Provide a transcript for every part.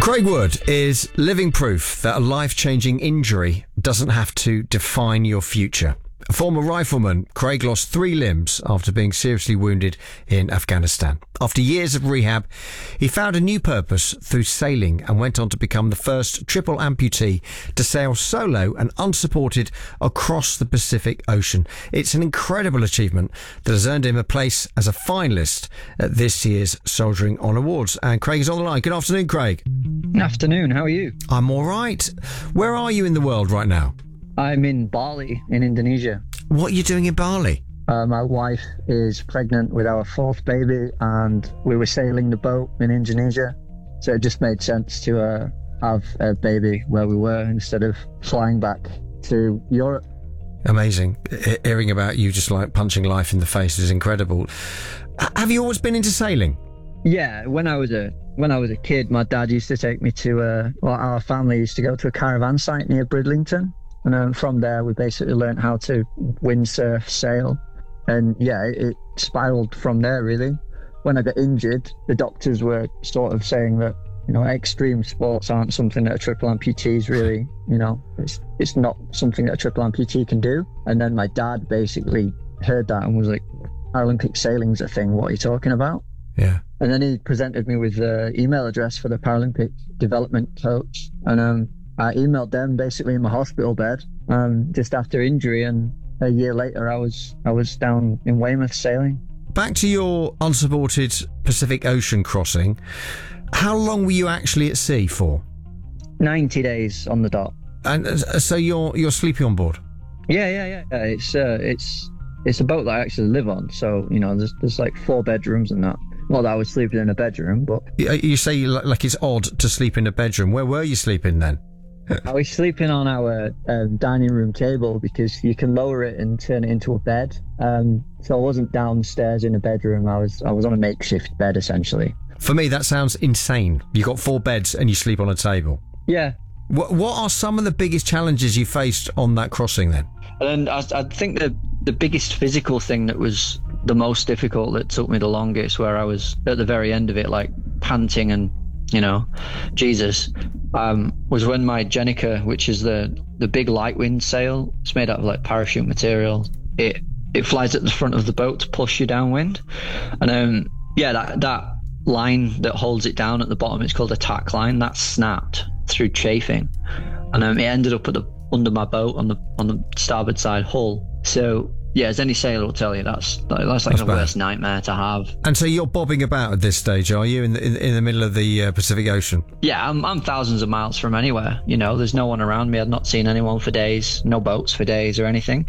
Craig Wood is living proof that a life-changing injury doesn't have to define your future. A former rifleman, Craig lost 3 limbs after being seriously wounded in Afghanistan. After years of rehab, he found a new purpose through sailing and went on to become the first triple amputee to sail solo and unsupported across the Pacific Ocean. It's an incredible achievement that has earned him a place as a finalist at this year's Soldiering On Awards. And Craig is on the line. Good afternoon, Craig. Afternoon, how are you? I'm all right. Where are you in the world right now? I'm in Bali, in Indonesia. What are you doing in Bali? My wife is pregnant with our 4th baby, and we were sailing the boat in Indonesia. So it just made sense to have a baby where we were instead of flying back to Europe. Amazing. Hearing about you just like punching life in the face is incredible. Have you always been into sailing? Yeah, when I was a kid, my dad used to take me to our family used to go to a caravan site near Bridlington. And from there, we basically learned how to windsurf, sail. And yeah, it spiraled from there, really. When I got injured, the doctors were sort of saying that, extreme sports aren't something that a triple amputee is really, it's not something that a triple amputee can do. And then my dad basically heard that and was like, Paralympic sailing's a thing, what are you talking about? Yeah. And then he presented me with the email address for the Paralympic development coach. And I emailed them basically in my hospital bed just after injury, and a year later I was down in Weymouth sailing. Back to your unsupported Pacific Ocean crossing. How long were you actually at sea for? 90 days on the dot. And so you're sleeping on board? Yeah. It's a boat that I actually live on. So there's like 4 bedrooms and that. Not that I was sleeping in a bedroom, but you say like it's odd to sleep in a bedroom. Where were you sleeping then? I was sleeping on our dining room table because you can lower it and turn it into a bed. So I wasn't downstairs in a bedroom. I was on a makeshift bed, essentially. For me, that sounds insane. You got 4 beds and you sleep on a table. Yeah. What are some of the biggest challenges you faced on that crossing then? And I think the biggest physical thing that was the most difficult, that took me the longest, where I was at the very end of it, like panting and Jesus, was when my Jenica, which is the big light wind sail, it's made out of like parachute material. It flies at the front of the boat to push you downwind, and that line that holds it down at the bottom, it's called a tack line. That snapped through chafing, and it ended up under my boat on the starboard side hull. So yeah, as any sailor will tell you, that's like the worst nightmare to have. And so you're bobbing about at this stage, are you, in the middle of the Pacific Ocean? Yeah, I'm thousands of miles from anywhere. There's no one around me. I've not seen anyone for days, no boats for days or anything.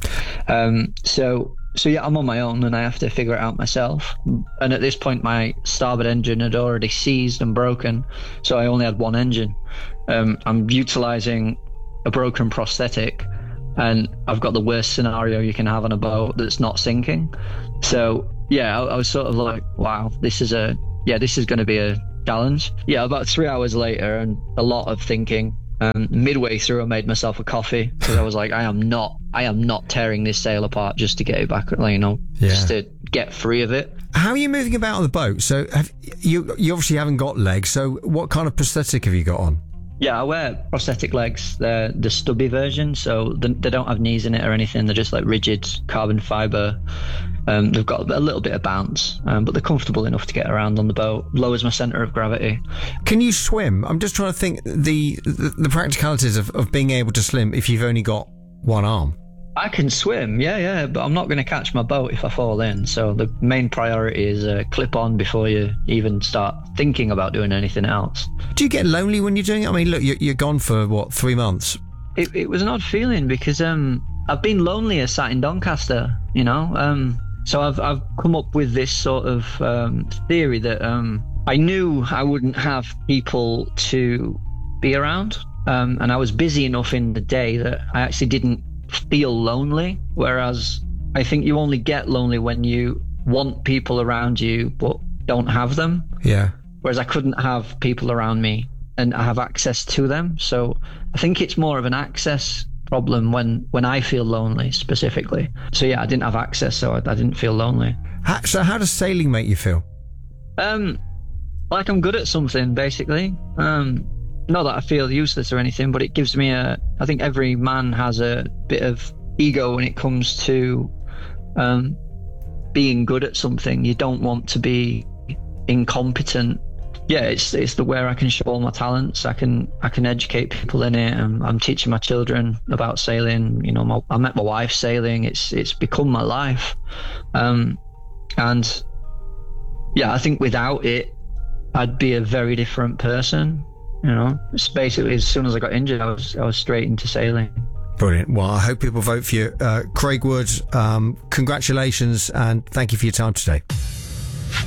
So yeah, I'm on my own and I have to figure it out myself. And at this point, my starboard engine had already seized and broken, so I only had one engine. I'm utilizing a broken prosthetic, and I've got the worst scenario you can have on a boat that's not sinking. So yeah, I was sort of like, wow, this is going to be a challenge. Yeah, about 3 hours later and a lot of thinking. Midway through, I made myself a coffee because I was like, I am not tearing this sail apart just to get it back, just to get free of it. How are you moving about on the boat? So you obviously haven't got legs. So what kind of prosthetic have you got on? Yeah, I wear prosthetic legs. They're the stubby version, so they don't have knees in it or anything. They're just like rigid carbon fiber. They've got a little bit of bounce, but they're comfortable enough to get around on the boat. Lowers my centre of gravity. Can you swim? I'm just trying to think the practicalities of being able to swim if you've only got one arm. I can swim, yeah, but I'm not going to catch my boat if I fall in. So the main priority is clip on before you even start thinking about doing anything else. Do you get lonely when you're doing it? I mean, look, you're gone for 3 months? It was an odd feeling because I've been lonelier sat in Doncaster, So I've come up with this sort of theory that I knew I wouldn't have people to be around, and I was busy enough in the day that I actually didn't feel lonely, whereas I think you only get lonely when you want people around you but don't have them. Yeah. Whereas I couldn't have people around me and I have access to them. So I think it's more of an access problem when I feel lonely specifically. So yeah, I didn't have access, so I didn't feel lonely. So how does sailing make you feel? Like I'm good at something, basically. not that I feel useless or anything, but it gives me I think every man has a bit of ego when it comes to being good at something. You don't want to be incompetent. Yeah, it's the where I can show all my talents. I can educate people in it. I'm teaching my children about sailing. You know, I met my wife sailing. It's become my life, and yeah, I think without it, I'd be a very different person. You know, it's basically as soon as I got injured, I was straight into sailing. Brilliant. Well, I hope people vote for you. Craig Wood, congratulations and thank you for your time today.